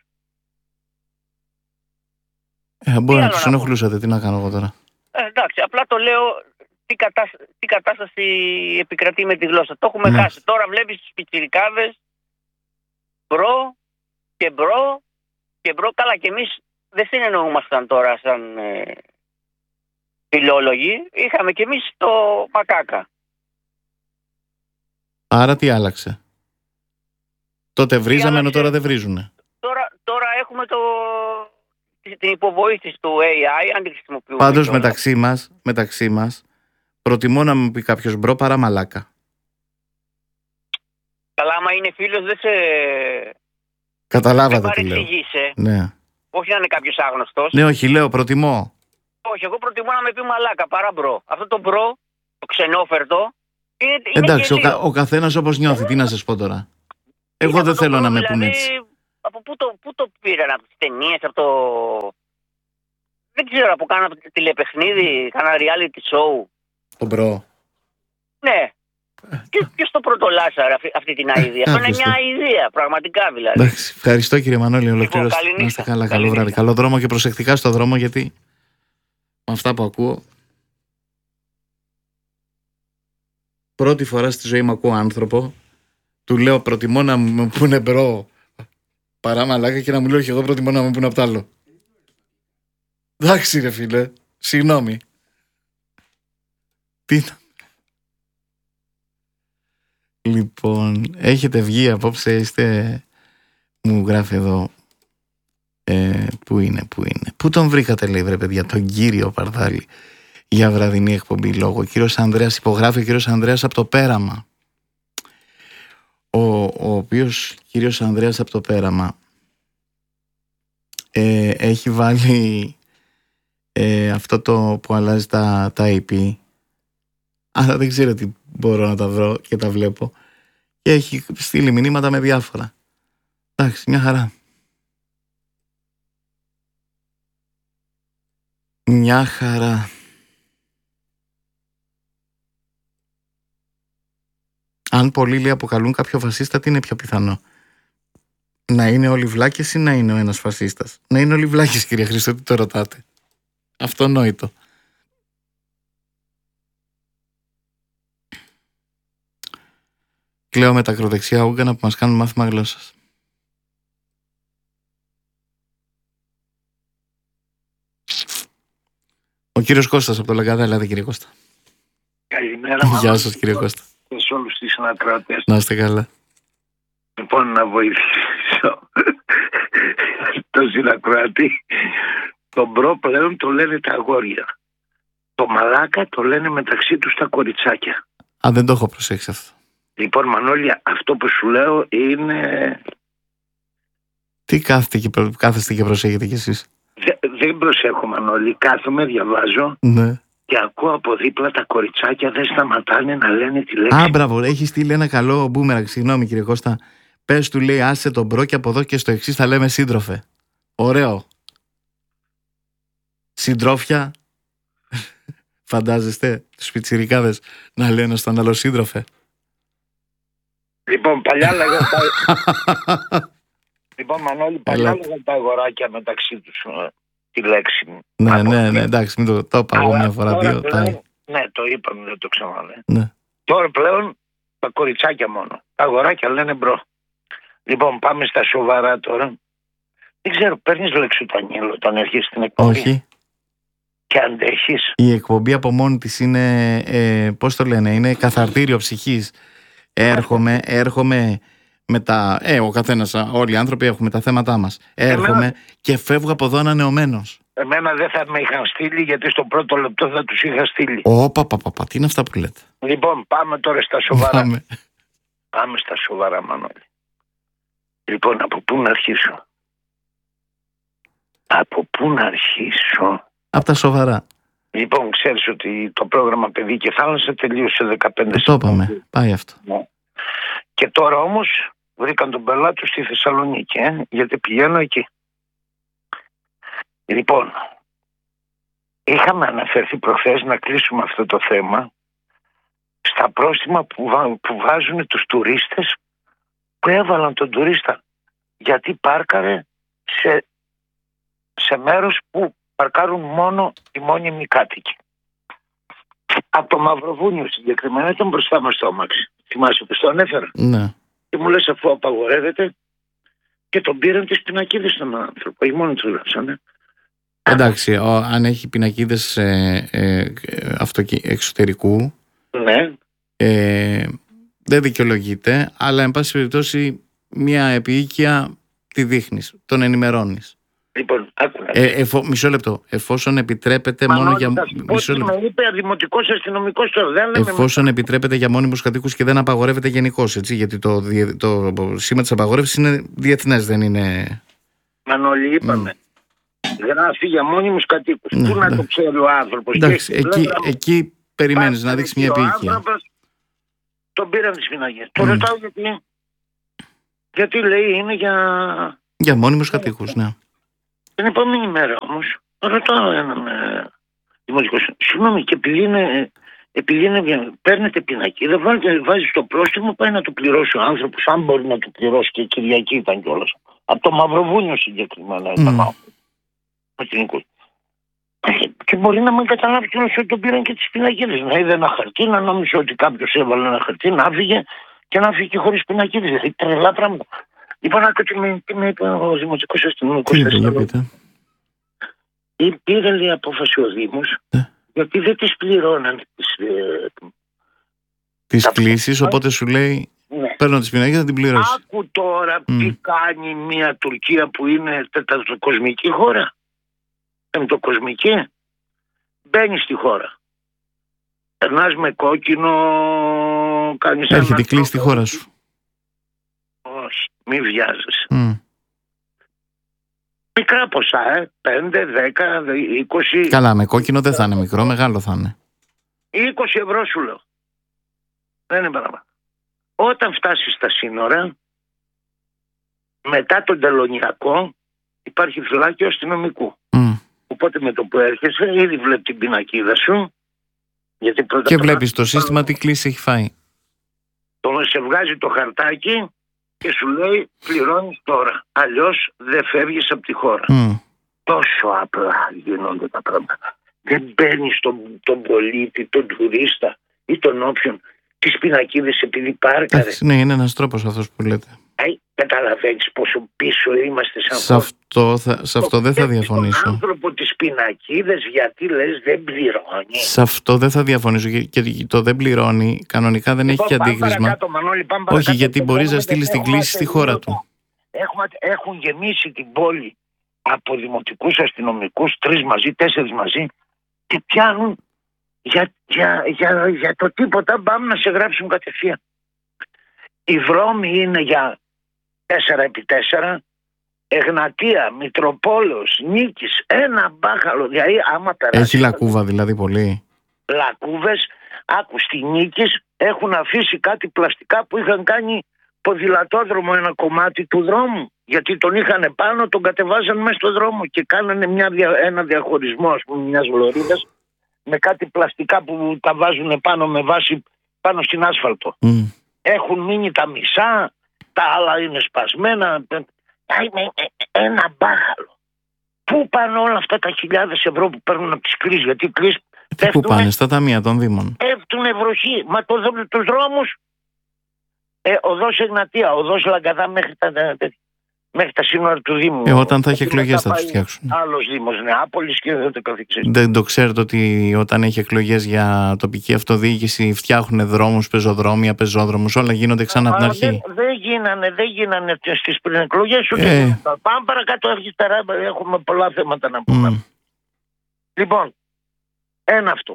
Ε, μπορεί να τους ενοχλούσατε, τι να κάνω εγώ τώρα. Ε, εντάξει, απλά το λέω τι, κατάσ... τι κατάσταση επικρατεί με τη γλώσσα. Το έχουμε Ναι. χάσει. Τώρα βλέπεις τους πιτσιρικάδες μπρο και μπρο και μπρο. Καλά, και εμείς δεν συνεννοούμασταν τώρα σαν ε, φιλόλογοι. Είχαμε κι εμείς το μακάκα. Άρα τι άλλαξε? Τότε βρίζαμε ενώ τώρα δεν βρίζουνε. Τώρα, τώρα έχουμε το... την υποβοήθηση του έι άι, αν τη χρησιμοποιούμε. Πάντως τώρα. μεταξύ μας, μεταξύ μας, προτιμώ να μου πει κάποιος μπρο παρά μαλάκα. Καλά, άμα είναι φίλος δεν σε... Καταλάβατε δεν τι λέω. Ναι. Όχι να είναι κάποιος άγνωστος. Ναι, όχι, λέω προτιμώ. Όχι, εγώ προτιμώ να με πει μαλάκα παρά μπρο. Αυτό το μπρο, το ξενόφερτο, είναι, είναι εντάξει, ο, κα, ο καθένας όπως νιώθει, τι να σας πω τώρα. Εγώ είναι δεν θέλω μπρο, να με δηλαδή, πουν έτσι. Από πού το, πού το πήραν, από τις ταινίες, από το... Δεν ξέρω, από κάνα τηλεπαιχνίδι, κάνα reality show. Το μπρο. Ναι. Ποιος το πρωτολάσαρε αυτή, αυτή την αηδία? Αυτό είναι μια αηδία, πραγματικά δηλαδή. Εντάξει, ευχαριστώ κύριε Μανώλη, ολοκλήρωσε. Λοιπόν, να είστε καλά, καλό βράδυ. Νύχτα. Καλό δρόμο και προσεκτικά στο δρόμο, γιατί με αυτά που ακούω, πρώτη φορά στη ζωή μου ακούω άνθρωπο, του λέω προτιμώ να μου πούνε μπρο παρά μαλάκα και να μου λέω και εγώ προτιμώ να μου πούνε απ' τ' άλλο. Εντάξει ρε φίλε, συγγνώμη. Τι... Λοιπόν, έχετε βγει απόψε, είστε... Μου γράφει εδώ. Ε, πού είναι, πού είναι. Πού τον βρήκατε, λέει, βρε παιδιά, τον κύριο Παρδάλη, για βραδινή εκπομπή λόγω. Ο κύριος Ανδρέας, υπογράφει ο κύριος Ανδρέας από το Πέραμα. Ο, ο οποίος κύριος Ανδρέας από το Πέραμα ε, έχει βάλει ε, αυτό το που αλλάζει τα, τα άι πι. Αλλά δεν ξέρω τι μπορώ να τα βρω και τα βλέπω. Και έχει στείλει μηνύματα με διάφορα. Εντάξει, μια χαρά. Μια χαρά. Αν πολλοί λέει αποκαλούν κάποιο φασίστα, τι είναι πιο πιθανό? Να είναι όλοι βλάκες ή να είναι ο ένας φασίστας? Να είναι όλοι βλάκες, κύριε Χρήστο, τι το ρωτάτε? Αυτονόητο. Κλαίω με τα ακροδεξιά ούγκανα που μας κάνουν μάθημα γλώσσας. Ο κύριος Κώστας από το Λαγκαδά, ελάτε κύριε Κώστα. Καλημέρα. Γεια σας κύριε Κώστα. Και σε όλους τους συνακράτες. Να είστε καλά. Λοιπόν, να βοηθήσω το συνακράτη. Το μπρο πλέον το λένε τα αγόρια. Το μαλάκα το λένε μεταξύ τους τα κοριτσάκια. Α, δεν το έχω προσέξει αυτό. Λοιπόν, Μανώλη, αυτό που σου λέω είναι... Τι κάθεστε και, προ... κάθεστε και προσέχετε κι εσείς? Δε, δεν προσέχω, Μανώλη. Κάθομαι, διαβάζω, ναι, και ακούω από δίπλα τα κοριτσάκια δεν σταματάνε να λένε τη λέξη. Α, μπράβο, έχει στείλει ένα καλό μπούμεραγκ. Συγγνώμη κύριε Κώστα. Πες του, λέει, άσε τον μπρο και από εδώ και στο εξής θα λέμε σύντροφε. Ωραίο. Συντρόφια. Φαντάζεστε τους πιτσιρικάδες να λένε στον άλλο σύντροφε? Λοιπόν, παλιά λέγανε τα... λοιπόν, Μανώλη, παλιά λέγανε τα αγοράκια μεταξύ τους τη λέξη μου. Ναι, από ναι, ναι, εντάξει, μην το, το είπα εγώ μια φορά, δύο. Πλέον, ναι, το είπαμε, δεν το ξαναλέω. Ναι. Τώρα πλέον τα κοριτσάκια μόνο. Τα αγοράκια λένε μπρο. Λοιπόν, πάμε στα σοβαρά τώρα. Δεν ξέρω, παίρνεις λεξιτανίλ όταν έρχεσαι στην εκπομπή? Όχι. Και αντέχεις? Η εκπομπή από μόνη της είναι, ε, πώς το λένε, είναι καθαρτήριο ψυχής. Έρχομαι, έρχομαι με τα... Ε, ο καθένας, όλοι οι άνθρωποι έχουμε τα θέματά μας. Έρχομαι εμένα... και φεύγω από εδώ ανανεωμένος. Εμένα δεν θα με είχαν στείλει, γιατί στο πρώτο λεπτό θα τους είχα στείλει. Ωπα, πα, πα, πα, τι είναι αυτά που λέτε? Λοιπόν, πάμε τώρα στα σοβαρά. Πάμε, πάμε στα σοβαρά, Μανώλη. Λοιπόν, από πού να αρχίσω? Από πού να αρχίσω? Από τα σοβαρά. Λοιπόν, ξέρεις ότι το πρόγραμμα Παιδί και Θάλασσα τελείωσε δεκαπέντε το είπαμε, πάει αυτό. Ναι. Και τώρα όμως βρήκαν τον πελάτη στη Θεσσαλονίκη, ε, γιατί πηγαίνω εκεί. Λοιπόν, είχαμε αναφερθεί προχθές να κλείσουμε αυτό το θέμα στα πρόστιμα που, βά, που βάζουν τους τουρίστες, που έβαλαν τον τουρίστα γιατί πάρκαρε σε, σε μέρος που παρκάρουν μόνο οι μόνιμοι κάτοικοι. Από το Μαυροβούνιο συγκεκριμένα ήταν μπροστά μας το αμάξι. Θυμάσαι που στο ανέφερα. Ναι. Και μου λες, αφού απαγορεύεται, και τον πήραν τις πινακίδες στον άνθρωπο. Οι μόνοι του γράψανε. Εντάξει, ο, αν έχει πινακίδες ε, ε, αυτοκι, εξωτερικού, ναι. ε, δεν δικαιολογείται, αλλά εν πάση περιπτώσει μια επίοικια τη δείχνεις, τον ενημερώνεις. Λοιπόν, ε, εφο, μισό λεπτό. Εφόσον επιτρέπεται Μα μόνο νό, για. Μισό λεπτό. Με είπε δημοτικός αστυνομικός τώρα. Δεν Εφόσον με... επιτρέπεται για μόνιμους κατοίκους και δεν απαγορεύεται γενικώς, έτσι. Γιατί το, το, το σήμα της απαγορεύσης είναι διεθνές, δεν είναι. Μανώλη, είπαμε. Mm. Γράφει για μόνιμους κατοίκους. Ναι, Πού ναι. να το ξέρει ο άνθρωπος. Εντάξει, και εκεί, εκεί περιμένεις να δείξει μια επίοικια. Τον πήραν τις πινακίδες. Mm. Το ρωτάω γιατί. Γιατί λέει είναι για. Για μόνιμους κατοίκους, ναι. Την επόμενη μέρα όμως, ρωτάω έναν ε, δημοτικό. Συγγνώμη, και επειδή είναι, επειδή είναι, παίρνετε πινακίδα, βάζει το πρόστιμο, πάει να του πληρώσει ο άνθρωπος, αν μπορεί να του πληρώσει, και Κυριακή ήταν κιόλας. Από το Μαυροβούνιο συγκεκριμένα ήταν mm. ο και μπορεί να μην καταλάβει κιόλας ότι τον πήραν και τις πινακίδες. Να είδε ένα χαρτί, να νόμιζε ότι κάποιος έβαλε ένα χαρτί, να φύγε και να φύγει και χωρίς πινακίδες. Δηλαδή τρελά πράγματα. Λοιπόν, άκου τι με είπε ο δημοτικός αστυνομικός. Πήρε, λέει, απόφαση ο Δήμος, yeah. γιατί δεν τις πληρώνανε τις, ε, τις κλήσεις, οπότε σου λέει, ναι. παίρνω τις πινακίδες, θα την πληρώσει. Άκου τώρα mm. τι κάνει μια Τουρκία που είναι τετρακοσμική χώρα. Πεντοκοσμική. Μπαίνει στη χώρα. Περνάς με κόκκινο, κάνεις ένα... Έρχεται η κλήση στη χώρα σου. Όχι, μη βιάζεσαι. Mm. Μικρά ποσά, ε. πέντε, δέκα, είκοσι. Καλά, με κόκκινο δεν θα είναι μικρό, μεγάλο θα είναι. είκοσι ευρώ σου λέω. Δεν είναι πράγμα. Όταν φτάσεις στα σύνορα, μετά τον τελωνιακό, υπάρχει φυλάκιο αστυνομικού. Mm. Οπότε με το που έρχεσαι, ήδη βλέπει την πινακίδα σου. Γιατί πρώτα και βλέπεις το σύστημα τι κλίση έχει φάει. Το σε βγάζει το χαρτάκι και σου λέει πληρώνεις τώρα. Αλλιώς δεν φεύγεις από τη χώρα. Mm. Τόσο απλά γίνονται τα πράγματα. Δεν παίρνεις τον, τον πολίτη, τον τουρίστα ή τον όποιον τις πινακίδες επειδή πάρκαρε. Ναι, είναι ένας τρόπος αυτός που λέτε. Καταλαβαίνεις πόσο πίσω είμαστε σαν σε αυτό, θα, σε αυτό δεν θα διαφωνήσω. Τον άνθρωπο τις πινακίδες γιατί λες δεν πληρώνει. Σε αυτό δεν θα διαφωνήσω και το δεν πληρώνει κανονικά δεν λοιπόν, έχει και αντίκρισμα. Παρακάτω, Μανώλη, όχι γιατί μπορείς να στείλεις την κλήση στη χώρα του. Έχουμε, έχουν γεμίσει την πόλη από δημοτικούς αστυνομικούς, τρεις μαζί, τέσσερις μαζί και πιάνουν για, για, για, για το τίποτα, πάμε να σε γράψουν κατευθείαν. Οι δρόμοι είναι για τέσσερα επί τέσσερα, Εγνατία, Μητροπόλεως, Νίκης, ένα μπάχαλο. Δηλαδή, άμα περάσει. Έχει λακκούβα δηλαδή πολύ. Λακκούβες, άκου στη Νίκης έχουν αφήσει κάτι πλαστικά που είχαν κάνει ποδηλατόδρομο ένα κομμάτι του δρόμου. Γιατί τον είχαν πάνω, τον κατεβάζαν μέσα στο δρόμο και κάνανε μια, ένα διαχωρισμό, ας πούμε, μιας λωρίδας με κάτι πλαστικά που τα βάζουν πάνω με βάση πάνω στην άσφαλτο. Mm. Έχουν μείνει τα μισά, τα άλλα είναι σπασμένα. Ένα μπάχαλο. Πού πάνε όλα αυτά τα χιλιάδες ευρώ που παίρνουν από τις κλήσεις? Γιατί οι κλήσεις πού πάνε? Στα ταμεία των Δήμων. Πέφτουνε βροχή. Μα το, τους δρόμους ε, οδός Εγνατία, οδός Λαγκαδά μέχρι τα, μέχρι τα σύνορα του Δήμου. Ε, όταν θα έχει εκλογές θα τους φτιάξουν. Άλλος Δήμος, Νεάπολης και δεν το καθεξής. Δεν το ξέρετε ότι όταν έχει εκλογές για τοπική αυτοδιοίκηση φτιάχνουν δρόμους, πεζοδρόμια, πεζόδρομους, όλα γίνονται ξανά από την αρχή. Δεν, δεν γίνανε, δεν γίνανε στις πριν εκλογές. Ε. Πάμε παρακάτω, έχουμε πολλά θέματα να πούμε. Mm. Λοιπόν, ένα αυτό.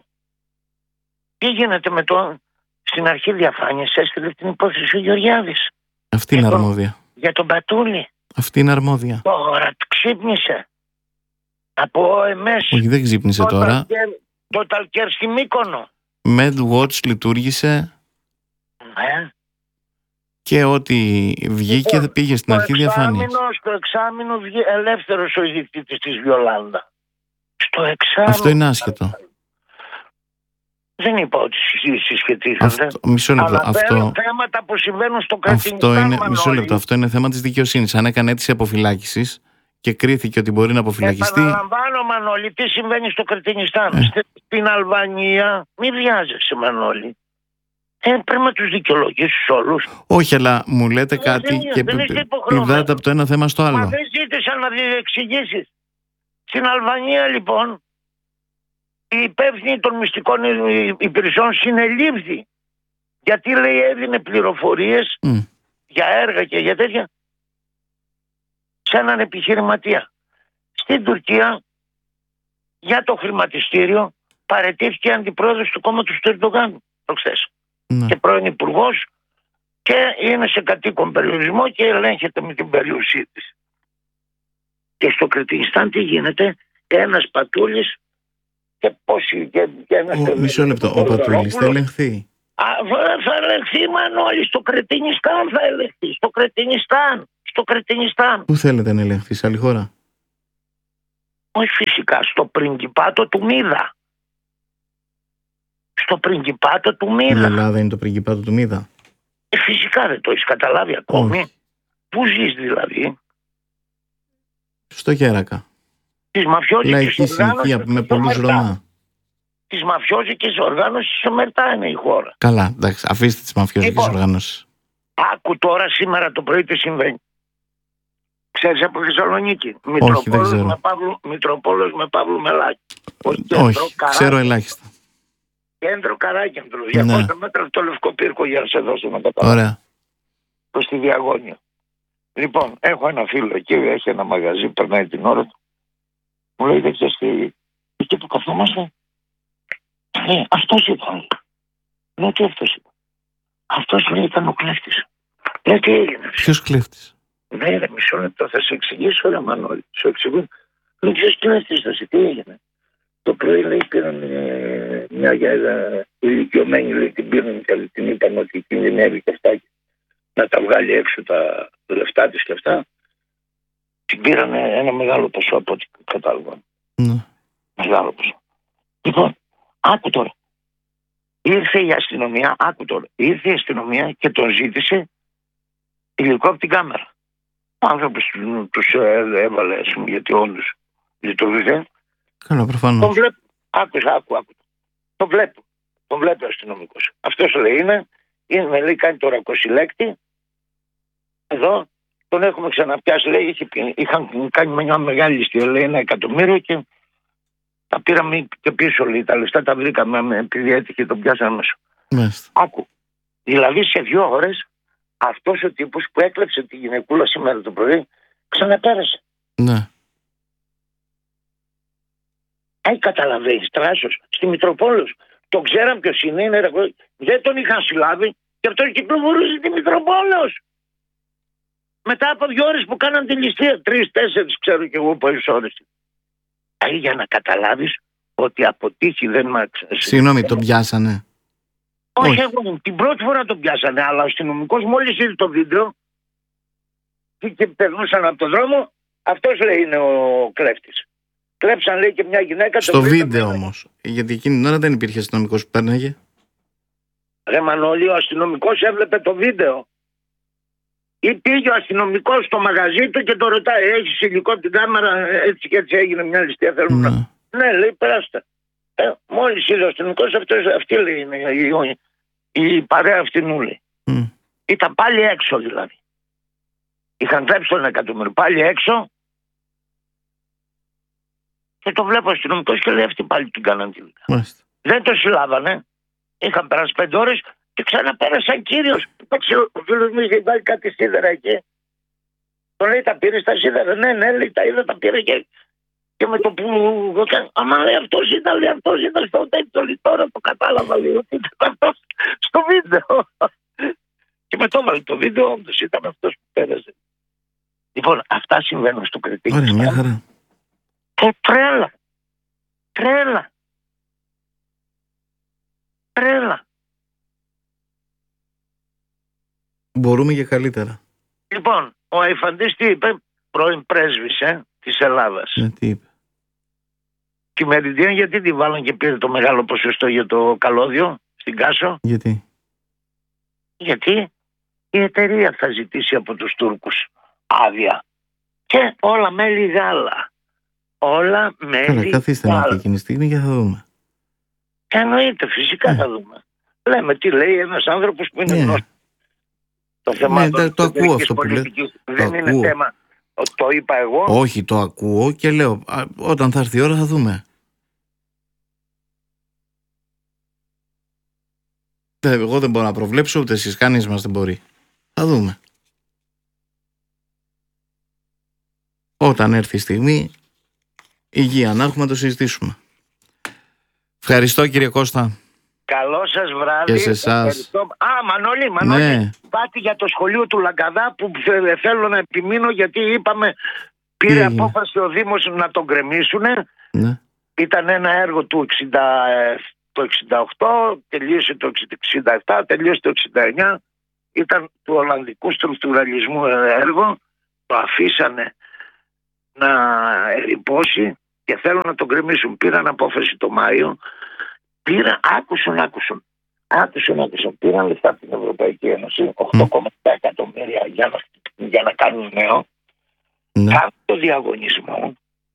Τι γίνεται με το... Στην αρχή διαφάνειας έστειλε την υπόθεση ο Γεωργιάδης. Αυτή είναι αρμόδια. Για τον Πατούλη. Αυτή είναι αρμόδια. Τώρα ξύπνησε. Από ο εμ ες. Όχι, δεν ξύπνησε Total τώρα. Care, Total Care στη Μύκονο. MedWatch λειτουργήσε. Ναι. Και ό,τι βγήκε Λοιπόν, πήγε στην αρχή διαφάνεια. Στο εξάμηνο βγήκε ελεύθερος ο ιδιοκτήτης της Βιολάντα. Στο εξάμηνο. Αυτό είναι άσχετο. Δεν είπα ότι συσχετίζονται. Αυτό, μισό λεπτό. Αυτό, θέματα που συμβαίνουν στο Κρατινιστάν. αυτό είναι, μισό λεπτό. Αυτό είναι θέμα της δικαιοσύνης. Αν έκανε αίτηση αποφυλάκησης και κρίθηκε ότι μπορεί να αποφυλακιστεί. Επαναλαμβάνω, Μανώλη, τι συμβαίνει στο Κρατινιστάν. Ε. Στην Αλβανία, μη βιάζεσαι, Μανώλη. Ε, πρέπει να τους δικαιολογήσεις όλους. Όχι, αλλά μου λέτε κάτι δεν, και πηδάτε από το ένα θέμα στο άλλο. Μα δεν ζήτησαν να διεξηγήσεις. Στην Αλβανία, λοιπόν, η υπεύθυνη των μυστικών υπηρεσιών συνελήφθη. Γιατί, λέει, έδινε πληροφορίες mm. για έργα και για τέτοια σε έναν επιχειρηματία. Στην Τουρκία, για το χρηματιστήριο, παραιτήθηκε αντιπρόεδρος του κόμματος του Ερντογάν προχθές. Mm. Και πρώην υπουργός, και είναι σε κατοίκον περιορισμό και ελέγχεται με την περιουσία της. Και στο Κρατινιστάν τι γίνεται? Ένας Πατούλης και πόσοι και, και ένας... Ο, μισό λεπτό, ο Πατούλης θα ελεγχθεί. Α, θα ελεγχθεί, Μανώλη, στο Κρατινιστάν θα ελεγχθεί, στο Κρατινιστάν, στο Κρατινιστάν. Πού θέλετε να ελεγχθεί, σε άλλη χώρα? Όχι, φυσικά, στο πριγκιπάτο του Μίδα. Στο πριγκιπάτο του Μίδα. Η Ελλάδα είναι το πριγκιπάτο του Μίδα. Ε, φυσικά δεν το έχεις καταλάβει ακόμη. Όχι. Πού ζεις δηλαδή? Στο Γέρακα. Της μαφιόζικης λαϊκή συνοικία με πολλούς Ρωμά. Της μαφιόζικης οργάνωσης Ομερτά είναι η χώρα. Καλά, εντάξει, αφήστε τις μαφιόζικες λοιπόν, οργάνωσεις. Άκου τώρα σήμερα το πρωί τι συμβαίνει. Ξέρεις από Θεσσαλονίκη? Όχι, δεν ξέρω. Με Παύλου, Μητροπόλεως με Παύλου Μελάκη. Όχι, ξέρω ελάχιστα. Κέντρο Καράκεντρο, διακόσια ναι. μέτρα από το Λευκό Πύρκο, για να σε δώσω να καταλάβω. Ωραία. Προς τη Διαγώνια. Λοιπόν, έχω ένα φίλο εκεί, έχει ένα μαγαζί, περνάει την ώρα του. Μου λέει, δεν ξέρεις τι, εκεί που καθόμαστε. Λέει, αυτός ήταν. Λέω, τι αυτός ήταν? Αυτός, λέει, ήταν ο κλέφτης. Λέω, τι έγινε? Ποιος κλέφτης? Ναι, ρε, μισό λεπτό, θα σε εξηγήσω, ρε Μανώλη. Σου εξηγώ. Λέω, ποιος κλέφτης θα σε, τι έγινε? Το πρωί, λέει, πήραν ε, μια γιαγιά ηλικιωμένη, λέει, την πήραν και την είπαν ότι κινδυνεύει και αυτά, να τα βγάλει έξω τα λεφτά της και αυτά. Την πήραν ένα μεγάλο ποσό από ό,τι κατάλαβα. Ναι. Μεγάλο ποσό. Λοιπόν, άκου τώρα. Ήρθε η αστυνομία, άκου τώρα. Ήρθε η αστυνομία και τον ζήτησε υλικό από την κάμερα. Ο άνθρωπος τους έβαλε, ας πούμε, γιατί όντως λειτουργήσε. Καλά, προφανώς. Τον βλέπω. Άκου, άκου, άκου. Τον βλέπω. Τον βλέπει ο αστυνομικός. Αυτός, λέει, είναι, είναι, λέει, κάνει τώρα κοσιλέκτη. Εδώ τον έχουμε ξαναπιάσει, λέει, είχε, είχαν κάνει μια μεγάλη ληστεία, λέει, ένα εκατομμύριο και τα πήραμε και πίσω, λέει, τα λεφτά τα βρήκαμε επειδή έτυχε, τον πιάσαμε μέσα. Μάλιστα. Άκου. Δηλαδή σε δύο ώρες αυτός ο τύπος που έκλεψε τη γυναικούλα σήμερα το πρωί ξαναπέρασε. Ναι. Αϊ, καταλαβαίνεις, τράσος. Στη Μητροπόλεως. Τον ξέραν ποιος είναι, είναι, δεν τον είχαν συλλάβει και αυτός κυκλοφορούσε στη Μητροπόλεως. Μετά από δύο ώρες που κάναν τη ληστεία, τρεις, τέσσερις, ξέρω και εγώ πόσες ώρες. Αϊ, για να καταλάβεις ότι από τύχη δεν μ' άξιζε. Συγγνώμη, τον πιάσανε? Όχι, Όχι, εγώ την πρώτη φορά τον πιάσανε, αλλά ο αστυνομικός μόλις είδε το βίντεο και περνούσαν από τον δρόμο, αυτός, λέει, είναι ο κλέφτης. Κλέψαν, λέει, και μια γυναίκα. Στο βίντεο όμως. Γιατί εκείνη την ώρα δεν υπήρχε αστυνομικός που πέρναγε. Ρε Μανώλη, ο αστυνομικός έβλεπε το βίντεο. Ή πήγε ο αστυνομικός στο μαγαζί του και το ρωτάει, έχεις υλικό από την κάμερα? Έτσι και έτσι έγινε μια ληστεία. Θέλουμε ναι. να... ναι, λέει, περάστε. Ε, μόλις είδε ο αστυνομικός, αυτός, αυτή, λέει, είναι η, η, η παρέα αυτινούλη. Mm. Ήταν πάλι έξω, δηλαδή. Είχαν κλέψει τον εκατομμύριο. Πάλι έξω. Και το βλέπω ο αστυνομικός και λέει, αυτοί πάλι την κάναν τη δουλειά. Δεν το συλλάβανε. Είχαν περάσει πέντε ώρες και ξαναπέρασαν κύριος. Ο φίλος μου είχε βάλει κάτι σίδερα εκεί. Τον λέει, τα πήρες τα σίδερα? Ναι, ναι, λέει, τα είδα, τα πήρα και, και με το που... Άμα, λέει, αυτός ήταν, λέει, αυτός ήταν στο τέτοιο, λέει, τώρα το κατάλαβα, λέει, ότι ήταν αυτός στο βίντεο. Και με το έβαλε το βίντεο, όντως ήταν αυτός που πέρασε. Λοιπόν, αυτά συμβαίνουν στο Κρητήριο. Ωραία, μια χαρά. Και τρέλα. Τρέλα. Τρέλα. μπορούμε και καλύτερα. Λοιπόν, ο Αϊφαντής τι είπε, πρώην πρέσβης ε, της Ελλάδας. Ναι, τι είπε. Και η Μεριντιάν γιατί τη βάλαν και πήρε το μεγάλο ποσοστό για το καλώδιο στην Κάσο? Γιατί? Γιατί η εταιρεία θα ζητήσει από τους Τούρκους άδεια. Και όλα μέλι γάλα. Όλα μέλι Καλά, καθίστε γάλα. να έρθει εκείνη τη στιγμή και θα δούμε. Εννοείται, φυσικά Ναι. θα δούμε. Λέμε τι λέει ένας άνθρωπος που είναι Ναι. γνώστης. Το θέμα Ναι, των το ακούω εταιρικής αυτό που λέτε. πολιτικής Το δεν είναι ακούω. θέμα. Το είπα εγώ. Όχι, το ακούω και λέω, α, όταν θα έρθει η ώρα θα δούμε. Ε, Εγώ δεν μπορώ να προβλέψω, ούτε εσείς, κανείς μας δεν μπορεί. Θα δούμε. Όταν έρθει η στιγμή, υγεία να έχουμε να το συζητήσουμε. Ευχαριστώ κύριε Κώστα. Καλό σας βράδυ. Και σε εσάς. Ευχαριστώ. Α, Μανώλη, Μανώλη. Ναι. Πάτη για το σχολείο του Λαγκαδά που θε- θέλω να επιμείνω γιατί είπαμε πήρε έγινε? απόφαση ο Δήμος να τον γκρεμίσουνε. Ναι. Ήταν ένα έργο του εξήντα, το εξήντα οκτώ, τελείωσε το εξήντα επτά, τελείωσε το εξήντα εννιά. Ήταν του Ολλανδικού στρουκτουραλισμού έργο. Το αφήσανε να ερειπώσει και θέλουν να τον γκρεμίσουν. Πήραν απόφαση το Μάιο. Πήραν, άκουσαν, άκουσαν. Άκουσαν, άκουσαν. Πήραν λεφτά από την Ευρωπαϊκή Ένωση, οκτώ κόμμα επτά εκατομμύρια για να, για να κάνουν νέο. Ναι. Κάνουν το διαγωνισμό.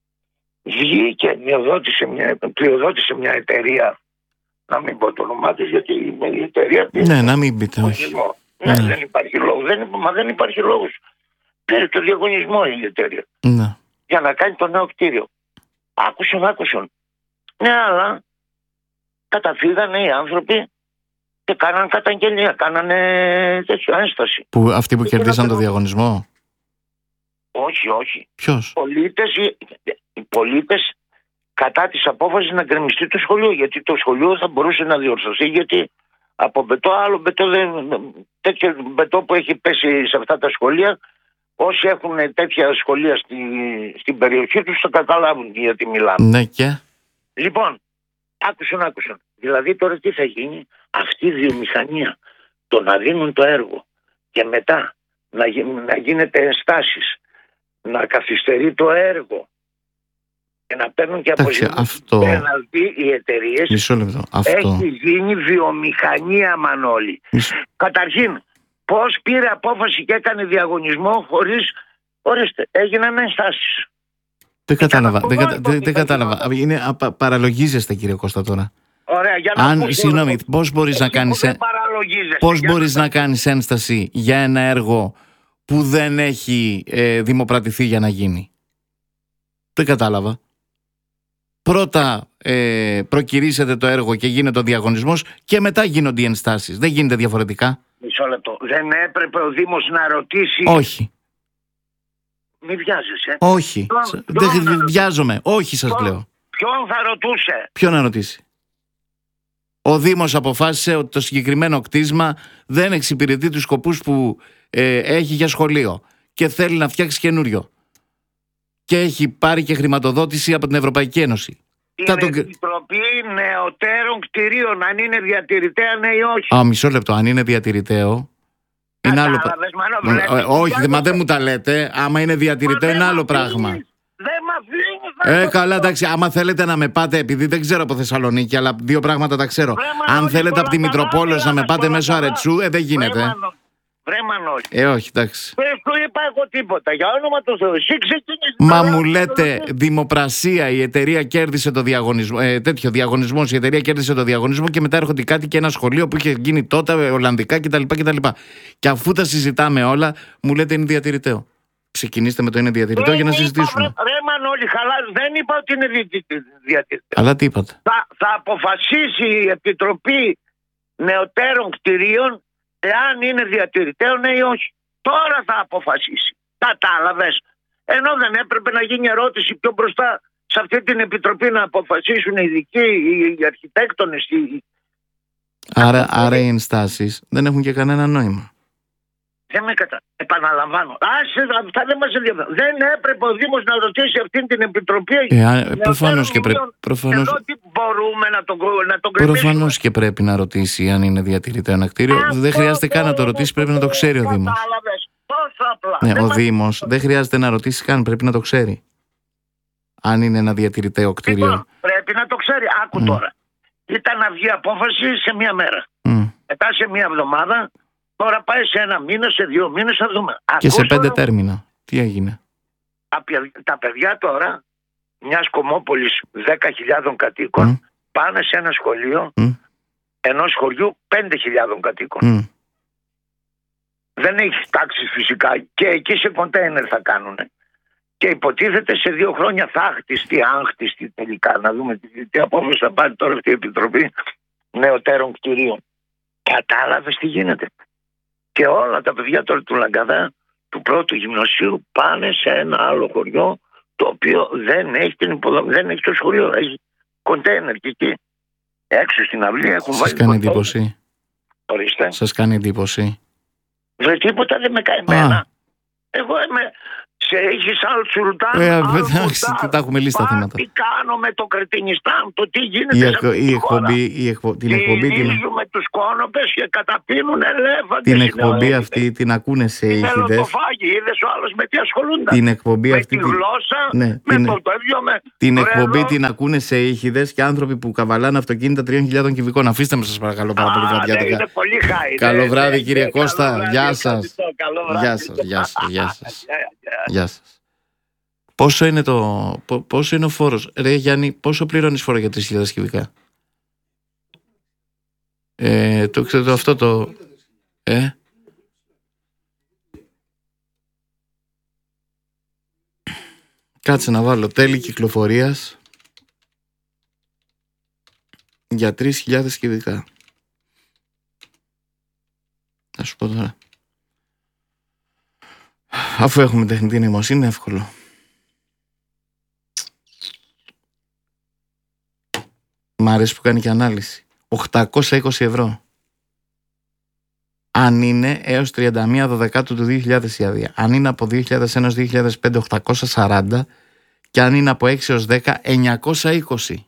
Βγήκε, μειοδότησε μια, πλειοδότησε μια εταιρεία, να μην πω το όνομά της, γιατί η εταιρεία πήρε Ναι, το να μην πείτε, όχι. διαγωνισμό. Ναι, Ναι. δεν υπάρχει λόγο. Δεν, μα δεν υπάρχει λόγος. Πήρε το διαγωνισμό η εταιρεία Ναι. για να κάνει το νέο κτίριο. Άκουσαν, άκουσαν. Ναι, αλλά καταφύγανε οι άνθρωποι και κάναν καταγγελία, κάνανε τέτοιο ένσταση. Που, αυτοί που Και κερδίσαν να το το- διαγωνισμό. Όχι, όχι. Ποιος? Πολίτες, οι, οι πολίτες κατά της απόφασης να γκρεμιστεί το σχολείο, γιατί το σχολείο θα μπορούσε να διορθωθεί, γιατί από μπετό, άλλο μπετό, δεν, τέτοιο μπετό που έχει πέσει σε αυτά τα σχολεία, όσοι έχουν τέτοια σχολεία στη, στην περιοχή τους θα καταλάβουν γιατί μιλάμε. Ναι, και. Λοιπόν, άκουσαν, άκουσαν. Δηλαδή τώρα τι θα γίνει, αυτή η βιομηχανία, το να δίνουν το έργο και μετά να, γι- να γίνεται ενστάσεις, να καθυστερεί το έργο και να παίρνουν και Εντάξει, αποζημίωση αυτό. πέναλτι οι εταιρείες. Μισό λεπτό. Αυτό. Έχει γίνει βιομηχανία, Μανώλη. Μισό... Καταρχήν, πώς πήρε απόφαση και έκανε διαγωνισμό χωρίς, ορίστε, έγιναν ενστάσεις. Δεν κατάλαβα. από Δεν, μόνο κατα... το δεν, δεν ότι θα κατάλαβα. γινόταν. Είναι, απα- παραλογίζεστε κύριε Κώστα τώρα. Ωραία, για να Αν, ακούσω συγγνώμη, εγώ. πώς μπορείς να Εσύ που κάνεις, δεν ε- παραλογίζεσαι, πώς για μπορείς να- να κάνεις ένσταση για ένα έργο που δεν έχει ε, δημοπρατηθεί για να γίνει. Δεν κατάλαβα. Πρώτα ε, προκυρήσετε το έργο και γίνεται ο διαγωνισμός και μετά γίνονται οι ενστάσεις. Δεν γίνεται διαφορετικά. Μισό λεπτό. Δεν έπρεπε ο Δήμος να ρωτήσει. Όχι. Μη βιάζεσαι. Όχι. Ποιον- Σ- ποιον Δεν να- βιάζομαι. Όχι σας Ποιον- λέω. Ποιον θα ρωτούσε. Ποιο να ρωτήσει. Ο Δήμος αποφάσισε ότι το συγκεκριμένο κτίσμα δεν εξυπηρετεί τους σκοπούς που ε, έχει για σχολείο και θέλει να φτιάξει καινούριο. Και έχει πάρει και χρηματοδότηση από την Ευρωπαϊκή Ένωση. Την Θα τον- Επιτροπή Νεωτέρων Κτηρίων, αν είναι διατηρητέα, ναι ή όχι. Α, μισό λεπτό. Αν είναι διατηρηταίο. Είναι άλλο πράγμα. Κατάλαβες, Μανώ, Ε, βλέπεις, όχι, διάβασα. μα δεν μου τα λέτε. Άμα είναι διατηρηταίο, Μα είναι δεν άλλο μ' πράγμα. αφήνεις. Δεν μ' αφήνεις να Ε, το καλά, πω. εντάξει. Άμα θέλετε να με πάτε, επειδή δεν ξέρω από Θεσσαλονίκη, αλλά δύο πράγματα τα ξέρω. Βρε, Μανώλη, Αν θέλετε από τη πολλά καλά Μητροπόλεως να με μιλάμε, πάτε πολλά μέσω καλά. Αρετσού, ε, δεν γίνεται. Βρε, ε. Μανώ- Βρε Μανώλη. Ε, όχι, εντάξει. Δεν σου είπα εγώ τίποτα. Για όνομα του Θεού. Εσύ ξεκίνησες Μα να μου λέω- λέτε δημοπρασία, η εταιρεία κέρδισε το διαγωνισμό. Ε, τέτοιο διαγωνισμό, η εταιρεία κέρδισε το διαγωνισμό και μετά έρχονται κάτι και ένα σχολείο που είχε γίνει τότε Ολλανδικά κτλ. κτλ. Και αφού τα συζητάμε όλα, μου λέτε είναι διατηρηταίο. Ξεκινήστε με το είναι διατηρηταίο Δεν για να είπα, συζητήσουμε. Ρε, ρε Μανώλη, χαλά, δεν είπα ότι είναι διατη- διατηρητικό. Αλλά τι είπατε. Θα, θα αποφασίσει η Επιτροπή Νεωτέρων Κτηρίων εάν είναι διατηρηταίο ναι ή όχι. Τώρα θα αποφασίσει. Κατάλαβες. Ενώ δεν έπρεπε να γίνει ερώτηση πιο μπροστά σε αυτή την Επιτροπή να αποφασίσουν οι ειδικοί, οι, οι αρχιτέκτονες. Οι... Άρα, άρα οι ενστάσεις δεν έχουν και κανένα νόημα. Δεν με κατα... Επαναλαμβάνω. Άσε, αυτά δεν μας ενδιαφέρουν. Δεν έπρεπε ο Δήμος να ρωτήσει αυτή την Επιτροπή. Ε, α, Νεωτέρων προφανώς και πρέπει. Κτηρίων. Προφανώς. Εδώ τι μπορούμε να τον, να τον κρεμίσουμε. Προφανώς και πρέπει να ρωτήσει αν είναι διατηρητό ένα κτίριο. Α, δεν χρειάζεται καν να το ρωτήσει, πρέπει να το ξέρει ο Δήμος. Κατάλαβες, τόσο απλά. Ναι, Δεν ο μας- Δήμος δεν χρειάζεται να ρωτήσει καν, πρέπει να το ξέρει. Αν είναι ένα διατηρηταίο κτίριο. Λοιπόν, πρέπει να το ξέρει. Άκου Mm. τώρα. Ήταν να βγει απόφαση σε μία μέρα. Mm. Μετά σε μία εβδομάδα. Τώρα πάει σε ένα μήνα, σε δύο μήνες, θα δούμε. Και σε Ακούς πέντε τώρα, τέρμινα. Τι έγινε. τα παιδ- Τα παιδιά τώρα μιας Κομμόπολης δέκα χιλιάδων κατοίκων Mm. πάνε σε ένα σχολείο Mm. ενός χωριού πέντε χιλιάδων κατοίκων. Mm. Δεν έχει τάξη φυσικά και εκεί σε κοντέινερ θα κάνουν. Και υποτίθεται σε δύο χρόνια θα χτιστεί, αν χτιστεί τελικά. Να δούμε τι, τι απόφαση θα πάρει τώρα αυτή η Επιτροπή Νεωτέρων Κτηρίων. Κατάλαβες τι γίνεται. Και όλα τα παιδιά τώρα του Λαγκαδά, του πρώτου γυμνασίου, πάνε σε ένα άλλο χωριό το οποίο δεν έχει, την υποδομή, δεν έχει το σχολείο. Έχει κοντέινερ και εκεί. Έξω στην αυλή έχουν Σας βάλει. κάνει κοντέινερ. εντύπωση. Ορίστε. Σας κάνει εντύπωση. Βρε, τίποτα δεν με καεί εμένα. Εγώ είμαι. Σε έχεις άλλο Σουλτάν. Ε, άλλο εντάξει, Μουστάρ. τα έχουμε λύσει τα Πά, θέματα. Τι κάνω με το Κρετινιστάν, το τι γίνεται Η, σε εκ- αυτή η τη χώρα. εκπομπή, η εκπο- την εκπομπή, την, Στηρίζουμε τους κόνοπες και καταπίνουν ελέφαντες. την είναι εκπομπή όλοι. αυτή την ακούνε σε Τι ήχηδες. μελοτοφάγοι, είδες ο άλλος με τι ασχολούνται. Την εκπομπή Με αυτή τη την, γλώσσα, ναι, με την- το τέτοιο, με... την Βρε, εκπομπή εδώ. την ακούνε σε ήχηδες και άνθρωποι που καβαλάνε αυτοκίνητα τριών χιλιάδων κυβικών. Αφήστε με σας παρακαλώ πάρα πολύ Α, ναι, βραδιάτικα. είναι πολύ χάι. Καλό ναι, βράδυ, ναι, κύριε ναι, Κώστα. καλό βράδυ, Γεια σας. ευχαριστώ, καλό βράδυ. Γεια σας, γεια σας, γεια σας. Γεια, γεια. Γεια σας. Πόσο είναι, το, πο- πόσο είναι ο φόρος. Ρε Γιάννη, πόσο πληρώνεις φόρο για τρεις χιλιάδες κυβικά. Ε, το ξέρω αυτό το... Ε? Κάτσε να βάλω τέλη κυκλοφορίας για τρεις χιλιάδες κυβικά. Θα σου πω τώρα. Αφού έχουμε τεχνητή νοημοσύνη είναι εύκολο. Μ' αρέσει που κάνει και ανάλυση. οκτακόσια είκοσι ευρώ. Αν είναι έως τριάντα μία Δεκάτου του δύο χιλιάδες η άδεια. Αν είναι από δύο χιλιάδες ένα έως δύο χιλιάδες πέντε οκτακόσια σαράντα και αν είναι από έξι έως δέκα εννιακόσια είκοσι.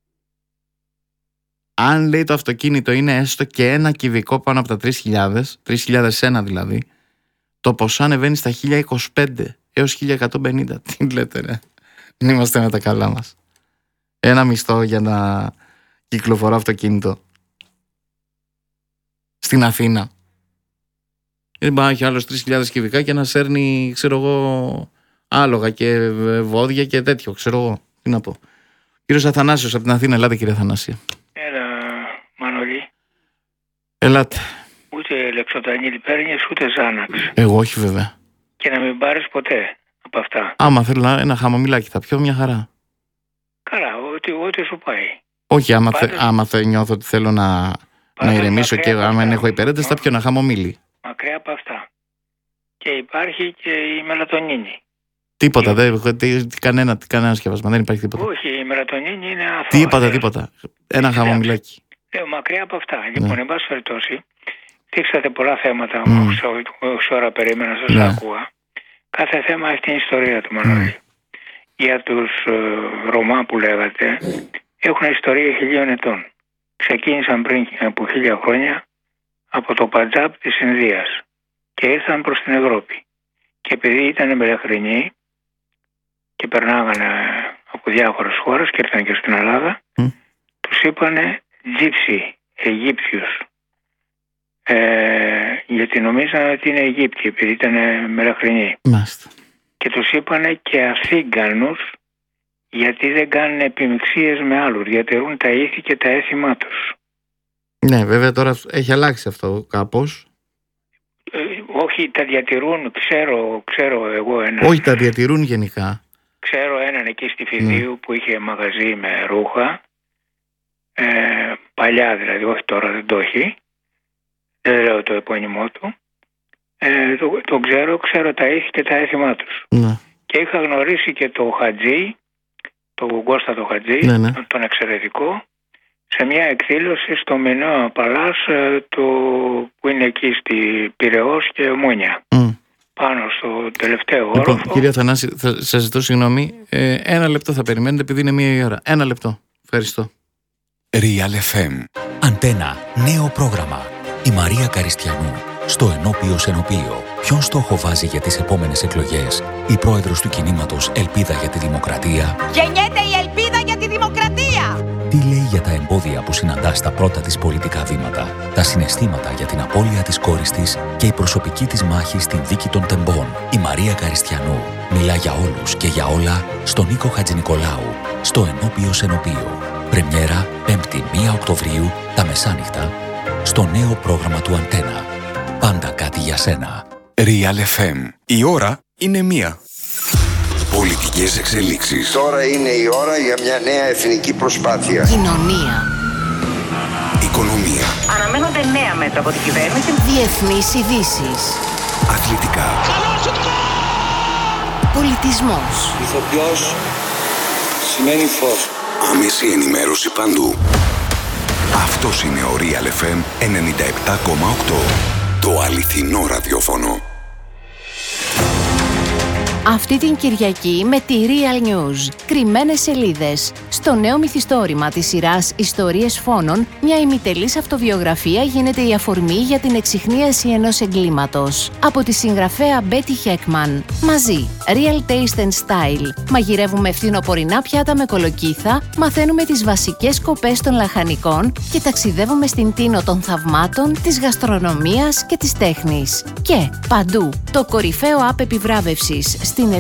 Αν λέει το αυτοκίνητο είναι έστω και ένα κυβικό πάνω από τα τρεις χιλιάδες, τρεις χιλιάδες ένα δηλαδή, το ποσό ανεβαίνει στα χίλια είκοσι πέντε έως χίλια εκατόν πενήντα. Τι λέτε ρε. Δεν είμαστε με τα καλά μας. Ένα μισθό για να κυκλοφορώ αυτοκίνητο στην Αθήνα. Δεν πάει έχει άλλος τρεις χιλιάδες κυβικά και να σέρνει, ξέρω εγώ, άλογα και βόδια και τέτοιο, ξέρω εγώ. Τι να πω. Κύριος Αθανάσιος από την Αθήνα, ελάτε κύριε Αθανάσια. Έλα, Μανώλη. Ελάτε. Ούτε λεξοτανίλη παίρνεις, ούτε Ζάναξ. Εγώ όχι βέβαια. Και να μην πάρεις ποτέ από αυτά. Άμα θέλω να- ένα χαμομηλάκι θα πιω, μια χαρά. Καλά, ό,τι, ό,τι σου πάει. Όχι, άμα, θε, Πάντως- άμα θε, νιώθω ότι θέλω να, να Πάντως ηρεμήσω μακριά και από άμα αυτά. έχω υπερέντες θα πιω ένα χαμομήλι. Μακριά από αυτά. Και υπάρχει και η μελατονίνη. Τίποτα, δεν, τι, τι, κανένα, κανένα σκευασμα, δεν υπάρχει τίποτα. Όχι, η μελατονίνη είναι αθώα. Τίποτα, τίποτα. Ένα Εντάξει. χαμομηλάκι. Λέω, μακριά από αυτά. Ναι. Λοιπόν, εν πάση περιπτώσει, δείξατε πολλά θέματα. Mm. Mm. Όση ώρα περίμενα, σας Ναι. άκουγα. Κάθε θέμα έχει την ιστορία του, Μανώλη. Για τους ε, Ρωμά που λέγατε, έχουν ιστορία χιλίων ετών. Ξεκίνησαν πριν από χίλια χρόνια από το Παντζάπ της Ινδίας και ήρθαν προς την Ευρώπη. Και επειδή ήταν μελαχρινοί και περνάγανε από διάφορες χώρες και ήρθαν και στην Ελλάδα, Mm. τους είπανε Τζίψι, Αιγύπτιους. Ε, γιατί νομίζανε ότι είναι Αιγύπτιοι επειδή ήταν μελαχρινοί. Μάλιστα. Και τους είπανε και Αθήγανους γιατί δεν κάνουν επιμιξίες με άλλους, διατηρούν τα ήθη και τα έθιμά τους. Ναι, βέβαια τώρα έχει αλλάξει αυτό κάπως. Ε, όχι, τα διατηρούν, ξέρω, ξέρω εγώ έναν. Όχι, τα διατηρούν γενικά. Ξέρω έναν εκεί στη Φιδίου που είχε μαγαζί με ρούχα. Ε, παλιά δηλαδή, όχι τώρα δεν το έχει. Δεν λέω το επώνυμό του. Ε, το, το ξέρω, ξέρω τα ήθη και τα έθιμά τους. Ναι. Και είχα γνωρίσει και το Χατζή, τον Κώστα το Χατζή, Ναι, ναι. τον εξαιρετικό, σε μια εκδήλωση στο Μινό Παλάς, ε, το, που είναι εκεί στη Πειραιώς και Ομόνια. Mm. Πάνω στο τελευταίο Λοιπόν, όροφο. κύριε Αθανάση, θα σας ζητώ συγγνώμη. Ε, ένα λεπτό θα περιμένετε επειδή είναι μία η ώρα. Ένα λεπτό. Ευχαριστώ. Real εφ εμ. Αντένα. Νέο πρόγραμμα. Η Μαρία Καριστιανού. Στο ενώπιος ενωπείο. Ποιον στόχο βάζει για τις επόμενες εκλογές? Η πρόεδρος του κινήματος Ελπίδα για τη Δημοκρατία. Γεννιέται η ελπίδα για τη δημοκρατία! Τι λέει για τα εμπόδια που συναντά στα πρώτα της πολιτικά βήματα, τα συναισθήματα για την απώλεια της κόρης της και η προσωπική της μάχη στην δίκη των τεμπών. Η Μαρία Καριστιανού μιλά για όλους και για όλα στον Νίκο Χατζηνικολάου, στο ενώπιος ενωπείο. Πρεμιέρα πέμπτη πρώτη Οκτωβρίου τα μεσάνυχτα στο νέο πρόγραμμα του Αντένα. Πάντα κάτι για σένα. Real εφ εμ. Η ώρα είναι μία. Πολιτικές εξελίξεις. Τώρα είναι η ώρα για μια νέα εθνική προσπάθεια. Κοινωνία. Οικονομία. Αναμένονται νέα μέτρα από την κυβέρνηση. Διεθνείς ειδήσεις. Αθλητικά. Πολιτισμός. Ηθοποιός σημαίνει φως. Άμεση ενημέρωση παντού. Αυτός είναι ο Real εφ εμ ενενήντα επτά κόμμα οκτώ. Το αληθινό ραδιόφωνο. Αυτή την Κυριακή με τη Real News. Κρυμμένες σελίδες. Στο νέο μυθιστόρημα της σειράς Ιστορίες Φόνων, μια ημιτελής αυτοβιογραφία γίνεται η αφορμή για την εξιχνίαση ενός εγκλήματος. Από τη συγγραφέα Μπέτι Χέκμαν. Μαζί, Real Taste and Style. Μαγειρεύουμε φθινοπορεινά πιάτα με κολοκύθα, μαθαίνουμε τις βασικές σκοπές των λαχανικών και ταξιδεύουμε στην Τίνο των θαυμάτων, της γαστρονομίας και της τέχνης. Και παντού, το κορυφαίο app επιβράβευσης στην